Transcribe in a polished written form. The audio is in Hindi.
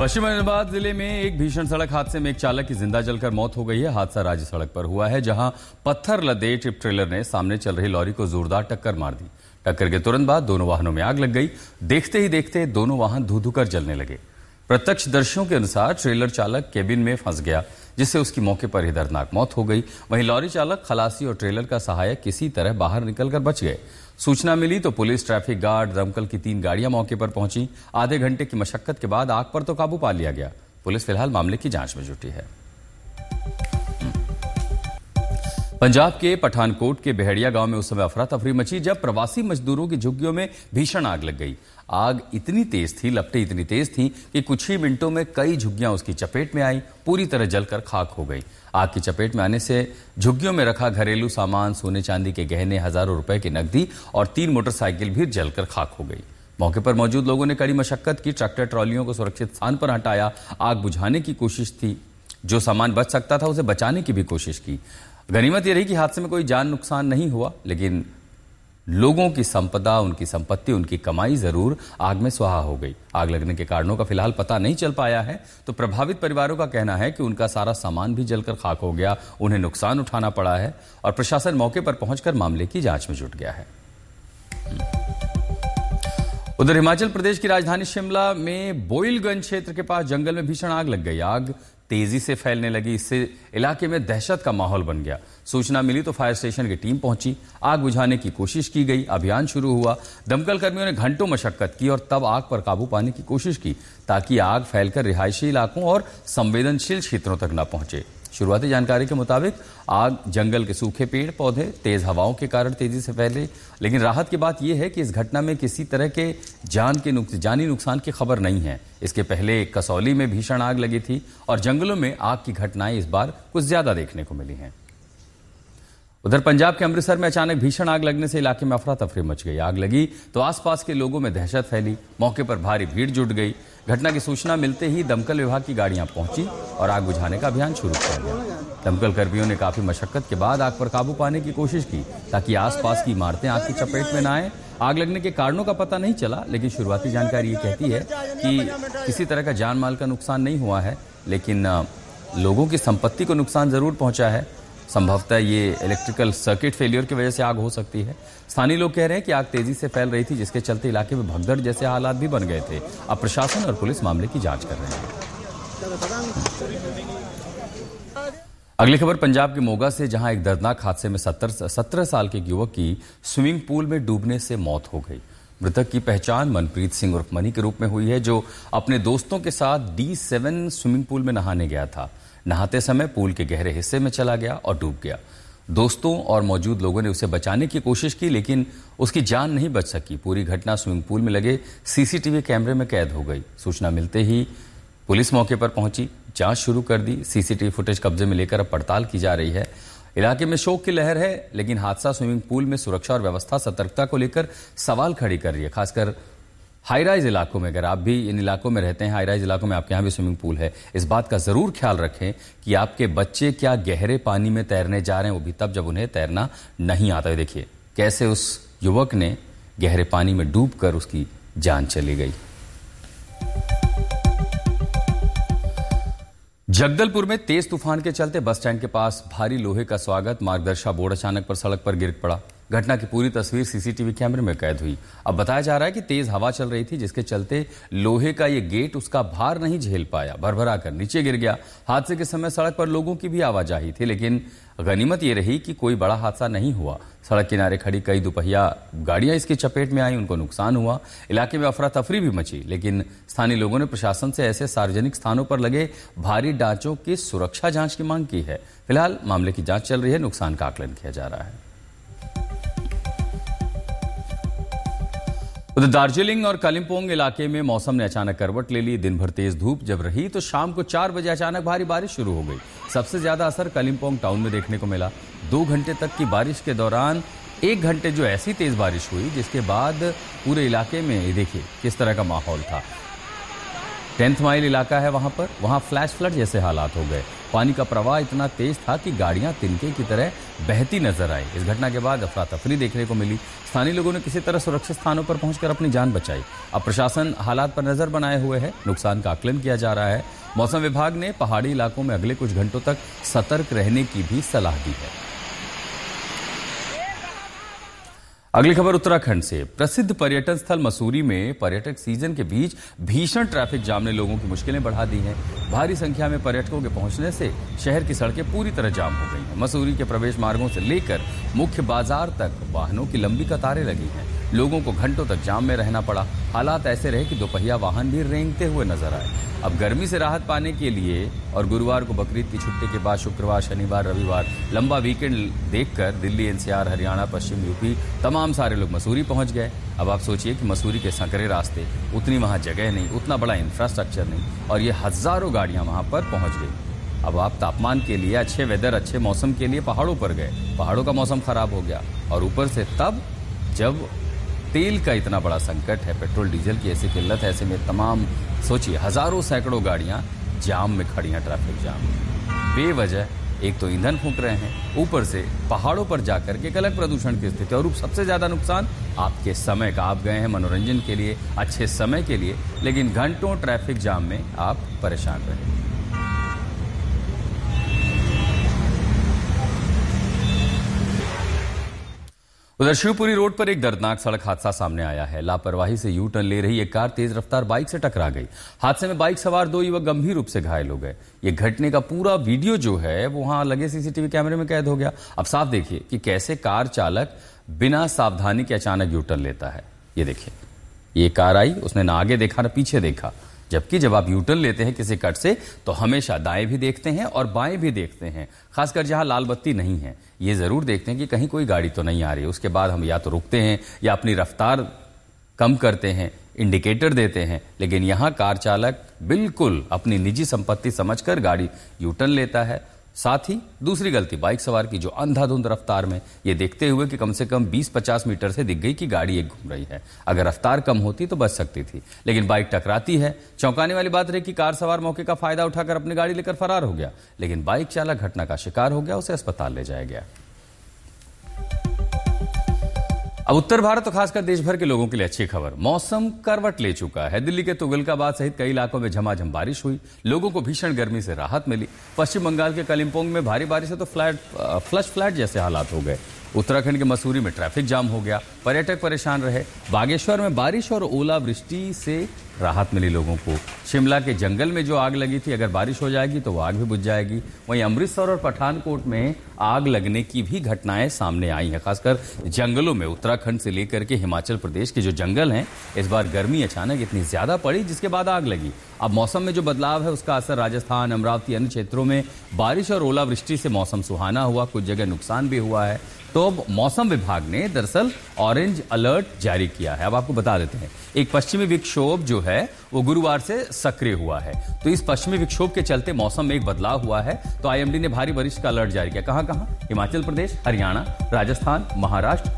पश्चिम अहमदाबाद जिले में एक भीषण सड़क हादसे में एक चालक की जिंदा जलकर मौत हो गई है। हादसा राज्य सड़क पर हुआ है, जहां पत्थर लदे टिप ट्रेलर ने सामने चल रही लॉरी को जोरदार टक्कर मार दी। टक्कर के तुरंत बाद दोनों वाहनों में आग लग गई। देखते ही देखते दोनों वाहन धू-धू कर जलने लगे। प्रत्यक्षदर्शियों के अनुसार ट्रेलर चालक केबिन में फंस गया, जिससे उसकी मौके पर ही दर्दनाक मौत हो गई। वहीं लॉरी चालक, खलासी और ट्रेलर का सहायक किसी तरह बाहर निकलकर बच गए। सूचना मिली तो पुलिस, ट्रैफिक गार्ड, दमकल की 3 गाड़ियां मौके पर पहुंची। आधे घंटे की मशक्कत के बाद आग पर तो काबू पा लिया गया। पुलिस फिलहाल मामले की जांच में जुटी है। पंजाब के पठानकोट के बेहड़िया गांव में उस समय अफरा तफरी मची जब प्रवासी मजदूरों की झुग्गियों में भीषण आग लग गई। आग इतनी तेज थी, लपटें इतनी तेज थी कि कुछ ही मिनटों में कई झुग्गियां उसकी चपेट में आई, पूरी तरह जलकर खाक हो गई। आग की चपेट में आने से झुग्गियों में रखा घरेलू सामान, सोने चांदी के गहने, हजारों रुपए की नकदी और 3 मोटरसाइकिल भी जलकर खाक हो गई। मौके पर मौजूद लोगों ने कड़ी मशक्कत की, ट्रैक्टर ट्रॉलियों को सुरक्षित स्थान पर हटाया। आग बुझाने की कोशिश थी, जो सामान बच सकता था उसे बचाने की भी कोशिश की। गनीमत यह रही कि हादसे में कोई जान नुकसान नहीं हुआ, लेकिन लोगों की संपदा, उनकी संपत्ति, उनकी कमाई जरूर आग में स्वाहा हो गई। आग लगने के कारणों का फिलहाल पता नहीं चल पाया है। तो प्रभावित परिवारों का कहना है कि उनका सारा सामान भी जलकर खाक हो गया, उन्हें नुकसान उठाना पड़ा है और प्रशासन मौके पर पहुंचकर मामले की जांच में जुट गया है। उधर हिमाचल प्रदेश की राजधानी शिमला में बोइलगंज क्षेत्र के पास जंगल में भीषण आग लग गई। आग तेजी से फैलने लगी, इससे इलाके में दहशत का माहौल बन गया। सूचना मिली तो फायर स्टेशन की टीम पहुंची। आग बुझाने की कोशिश की गई, अभियान शुरू हुआ। दमकल कर्मियों ने घंटों मशक्कत की और तब आग पर काबू पाने की कोशिश की, ताकि आग फैलकर रिहायशी इलाकों और संवेदनशील क्षेत्रों तक न पहुंचे। शुरुआती जानकारी के मुताबिक आग जंगल के सूखे पेड़ पौधे, तेज हवाओं के कारण तेजी से फैले। लेकिन राहत की बात यह है कि इस घटना में किसी तरह के जानी नुकसान की खबर नहीं है। इसके पहले कसौली में भीषण आग लगी थी और जंगलों में आग की घटनाएं इस बार कुछ ज्यादा देखने को मिली हैं। उधर पंजाब के अमृतसर में अचानक भीषण आग लगने से इलाके में अफरा तफरी मच गई। आग लगी तो आसपास के लोगों में दहशत फैली, मौके पर भारी भीड़ जुट गई। घटना की सूचना मिलते ही दमकल विभाग की गाड़ियां पहुंची और आग बुझाने का अभियान शुरू किया गया। दमकल कर्मियों ने काफी मशक्कत के बाद आग पर काबू पाने की कोशिश की, ताकि आसपास की इमारतें आग की चपेट में न आए। आग लगने के कारणों का पता नहीं चला, लेकिन शुरुआती जानकारी ये कहती है कि किसी तरह का जान माल का नुकसान नहीं हुआ है, लेकिन लोगों की संपत्ति को नुकसान जरूर पहुंचा है। संभवतः ये इलेक्ट्रिकल सर्किट फेलियर की वजह से आग हो सकती है। स्थानीय लोग कह रहे हैं कि आग तेजी से फैल रही थी, जिसके चलते इलाके में भगदड़ जैसे हालात भी बन गए थे। अब प्रशासन और पुलिस मामले की जांच कर रहे हैं। अगली खबर पंजाब के मोगा से, जहां एक दर्दनाक हादसे में 17 साल के युवक की स्विमिंग पूल में डूबने से मौत हो गई। मृतक की पहचान मनप्रीत सिंह उर्फ मनी के रूप में हुई है, जो अपने दोस्तों के साथ D7 स्विमिंग पूल में नहाने गया था। नहाते समय पूल के गहरे हिस्से में चला गया और डूब गया। दोस्तों और मौजूद लोगों ने उसे बचाने की कोशिश की, लेकिन उसकी जान नहीं बच सकी। पूरी घटना स्विमिंग पूल में लगे CCTV कैमरे में कैद हो गई। सूचना मिलते ही पुलिस मौके पर पहुंची, जांच शुरू कर दी। CCTV फुटेज कब्जे में लेकर अब पड़ताल की जा रही है। इलाके में शोक की लहर है, लेकिन हादसा स्विमिंग पूल में सुरक्षा और व्यवस्था, सतर्कता को लेकर सवाल खड़ी कर रही है। खासकर हाई राइज इलाकों में, अगर आप भी इन इलाकों में रहते हैं, हाई राइज इलाकों में आपके यहाँ भी स्विमिंग पूल है, इस बात का जरूर ख्याल रखें कि आपके बच्चे क्या गहरे पानी में तैरने जा रहे हैं, वो भी तब जब उन्हें तैरना नहीं आता है। देखिए कैसे उस युवक ने गहरे पानी में डूबकर उसकी जान चली गई। जगदलपुर में तेज तूफान के चलते बस स्टैंड के पास भारी लोहे का स्वागत मार्गदर्शा बोर्ड अचानक पर सड़क पर गिर पड़ा। घटना की पूरी तस्वीर CCTV कैमरे में कैद हुई। अब बताया जा रहा है कि तेज हवा चल रही थी, जिसके चलते लोहे का ये गेट उसका भार नहीं झेल पाया, भरभरा कर नीचे गिर गया। हादसे के समय सड़क पर लोगों की भी आवाजाही थी, लेकिन गनीमत ये रही कि कोई बड़ा हादसा नहीं हुआ। सड़क किनारे खड़ी कई दोपहिया गाड़ियां इसकी चपेट में आई, उनको नुकसान हुआ। इलाके में अफरा तफरी भी मची, लेकिन स्थानीय लोगों ने प्रशासन से ऐसे सार्वजनिक स्थानों पर लगे भारी ढांचों की सुरक्षा जांच की मांग की है। फिलहाल मामले की जांच चल रही है, नुकसान का आकलन किया जा रहा है। उधर दार्जिलिंग और कालिम्पोंग इलाके में मौसम ने अचानक करवट ले ली। दिन भर तेज धूप जब रही तो शाम को 4 बजे अचानक भारी बारिश शुरू हो गई। सबसे ज्यादा असर कालिम्पोंग टाउन में देखने को मिला। 2 घंटे तक की बारिश के दौरान 1 घंटे जो ऐसी तेज बारिश हुई, जिसके बाद पूरे इलाके में देखिए किस तरह का माहौल था। 10th माइल इलाका है वहां फ्लैश फ्लड जैसे हालात हो गए। पानी का प्रवाह इतना तेज था कि गाड़ियां तिनके की तरह बहती नजर आई। इस घटना के बाद अफरा तफरी देखने को मिली। स्थानीय लोगों ने किसी तरह सुरक्षित स्थानों पर पहुंचकर अपनी जान बचाई। अब प्रशासन हालात पर नजर बनाए हुए है, नुकसान का आकलन किया जा रहा है। मौसम विभाग ने पहाड़ी इलाकों में अगले कुछ घंटों तक सतर्क रहने की भी सलाह दी है। अगली खबर उत्तराखंड से। प्रसिद्ध पर्यटन स्थल मसूरी में पर्यटक सीजन के बीच भीषण ट्रैफिक जाम ने लोगों की मुश्किलें बढ़ा दी हैं। भारी संख्या में पर्यटकों के पहुंचने से शहर की सड़कें पूरी तरह जाम हो गई हैं। मसूरी के प्रवेश मार्गों से लेकर मुख्य बाजार तक वाहनों की लंबी कतारें लगी हैं। लोगों को घंटों तक जाम में रहना पड़ा। हालात ऐसे रहे कि दोपहिया वाहन भी रेंगते हुए नजर आए। अब गर्मी से राहत पाने के लिए और गुरुवार को बकरीद की छुट्टी के बाद शुक्रवार, शनिवार, रविवार लंबा वीकेंड देखकर दिल्ली, एनसीआर, हरियाणा, पश्चिम यूपी तमाम सारे लोग मसूरी पहुंच गए। अब आप सोचिए कि मसूरी के संकरे रास्ते, उतनी वहां जगह नहीं, उतना बड़ा इंफ्रास्ट्रक्चर नहीं, और ये हजारों गाड़ियां वहां पर पहुंच गई। अब आप तापमान के लिए, अच्छे वेदर, अच्छे मौसम के लिए पहाड़ों पर गए, पहाड़ों का मौसम खराब हो गया, और ऊपर से तब जब तेल का इतना बड़ा संकट है, पेट्रोल डीजल की ऐसी किल्लत है, ऐसे में तमाम सोचिए हजारों सैकड़ों गाड़ियां जाम में खड़ी हैं, ट्रैफिक जाम बेवजह। एक तो ईंधन फूंक रहे हैं, ऊपर से पहाड़ों पर जाकर के एक अलग प्रदूषण की स्थिति, और सबसे ज्यादा नुकसान आपके समय का। आप गए हैं मनोरंजन के लिए, अच्छे समय के लिए, लेकिन घंटों ट्रैफिक जाम में आप परेशान रहे। उधर शिवपुरी रोड पर एक दर्दनाक सड़क हादसा सामने आया है। लापरवाही से यू टर्न ले रही एक कार तेज रफ्तार बाइक से टकरा गई। हादसे में बाइक सवार 2 युवक गंभीर रूप से घायल हो गए। ये घटने का पूरा वीडियो जो है वो वहां लगे सीसीटीवी कैमरे में कैद हो गया। अब साफ देखिए कि कैसे कार चालक बिना सावधानी के अचानक यू टर्न लेता है। ये देखिए, ये कार आई, उसने ना आगे देखा ना पीछे देखा। जबकि जब आप यूटर्न लेते हैं किसी कट से तो हमेशा दाएं भी देखते हैं और बाएं भी देखते हैं, खासकर जहां लाल बत्ती नहीं है। ये जरूर देखते हैं कि कहीं कोई गाड़ी तो नहीं आ रही है। उसके बाद हम या तो रुकते हैं या अपनी रफ्तार कम करते हैं, इंडिकेटर देते हैं। लेकिन यहां कार चालक बिल्कुल अपनी निजी संपत्ति समझकर गाड़ी यूटर्न लेता है। साथ ही दूसरी गलती बाइक सवार की, जो अंधाधुंध रफ्तार में ये देखते हुए कि कम से कम 20-50 मीटर से दिख गई कि गाड़ी एक घूम रही है। अगर रफ्तार कम होती तो बच सकती थी, लेकिन बाइक टकराती है। चौंकाने वाली बात रही कि कार सवार मौके का फायदा उठाकर अपनी गाड़ी लेकर फरार हो गया, लेकिन बाइक चालक घटना का शिकार हो गया, उसे अस्पताल ले जाया गया। अब उत्तर भारत और खासकर देश भर के लोगों के लिए अच्छी खबर। मौसम करवट ले चुका है। दिल्ली के तुगलकाबाद सहित कई इलाकों में झमाझम बारिश हुई। लोगों को भीषण गर्मी से राहत मिली। पश्चिम बंगाल के कालिम्पोंग में भारी बारिश से तो फ्लश फ्लैट जैसे हालात हो गए। उत्तराखंड के मसूरी में ट्रैफिक जाम हो गया, पर्यटक परेशान रहे। बागेश्वर में बारिश और ओलावृष्टि से राहत मिली लोगों को। शिमला के जंगल में जो आग लगी थी, अगर बारिश हो जाएगी तो वो आग भी बुझ जाएगी। वहीं अमृतसर और पठानकोट में आग लगने की भी घटनाएं सामने आई हैं, खासकर जंगलों में। उत्तराखंड से लेकर के हिमाचल प्रदेश के जो जंगल हैं, इस बार गर्मी अचानक इतनी ज्यादा पड़ी जिसके बाद आग लगी। अब मौसम में जो बदलाव है उसका असर राजस्थान, अमरावती, अन्य क्षेत्रों में बारिश और ओलावृष्टि से मौसम सुहाना हुआ, कुछ जगह नुकसान भी हुआ है। तो अब मौसम विभाग ने दरअसल ऑरेंज अलर्ट जारी किया है। अब आपको बता देते हैं, एक पश्चिमी विक्षोभ जो है वो गुरुवार से सक्रिय हुआ है। तो इस पश्चिमी विक्षोभ के चलते मौसम में एक बदलाव हुआ है। तो आईएमडी ने भारी बारिश का अलर्ट जारी किया। कहां कहां? हिमाचल प्रदेश, हरियाणा, राजस्थान, महाराष्ट्र,